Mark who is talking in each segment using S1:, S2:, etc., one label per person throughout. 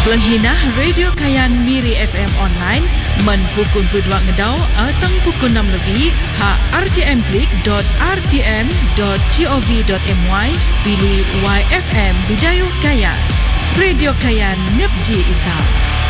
S1: Penghinah Radio Kayan Miri FM online men pukul 2 ngedau atau pukul 6 lebih ha rtmklik.rtm.gov.my pilih YFM Bidayuh Kayan. Radio Kayan Nepji Ita.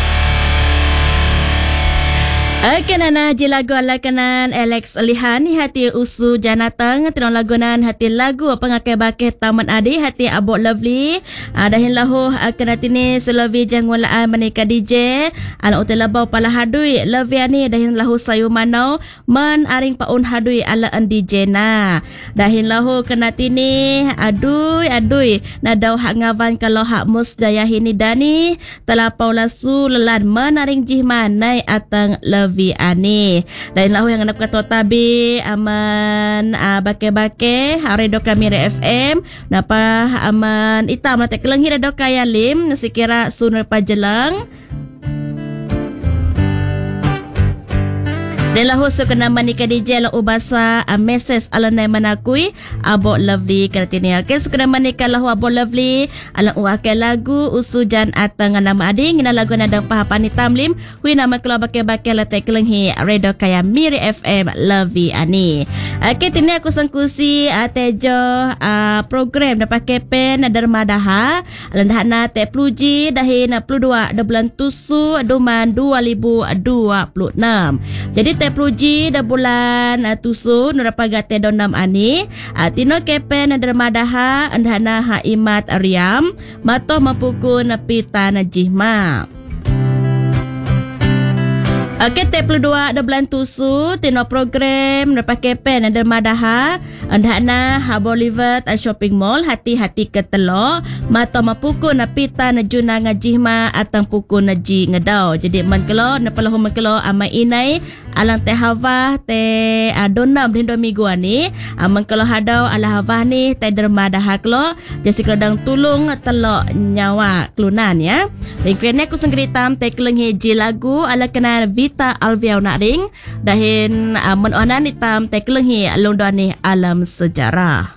S2: Kenana je lagu ala kanan Alex Lihan ni hati usu janatang tinong lagunan hati lagu pengakai bakit taman adi hati abok lovely dahin lahu kenati ni selawi jangwalaan menika DJ ala utai labau pala hadui lovely ni dahin lahu sayu manau man aring paun hadui ala an DJ na dahin lahu kenati ni adui nadau hak ngavan kalau hak musdaya hini dani telapau lasu lelan menaring jihman nai atang Levi ani. Lain lahu yang nak kata tabi aman bake-bake Radio Kamira FM napa aman itam nak kelengi Radio Kayalim sekira sunur pajelang. Dan lahu kena manika DJ la ubasa message ala nai manakui abok lovely katini. Okey kena manika lahu abok lovely ala uakai lagu usujan atang nama adi ngina lagu nadang pahapani tamlim wi nama keluar bakai-bakai la tekelenghi Radio Kaya Miri FM lovely ani. Okey tini aku sangkusi tejo program dapat kepen dermadaha ala dahana te pluji dahin 22 bulan tusu duman 2026. Jadi Pluji da bulan tusu nurapagate donam ani tino kepen dermadaha andhana ha imat riam mato mapukun pita najihma. Okey, 22 da bulan tusu tino program nurapake pen dermadaha andhana ha Bolivar shopping mall hati-hati ketelo mato mapukun pita najuna ngajihma atang pukun naji ngedau. Jadi mangkelo napalahu mangkelo amai inai alang teh hava teh donam di minggu ni mangkelo hadau ala hava ni teh dermadaha klo jasi kedang tulung telok nyawa kelunan ya. Lingkrene aku sengritam teh kelenghi ji lagu ala kena Vita Alviau Naring dahin menonan hitam teh kelenghi londoni alam sejarah.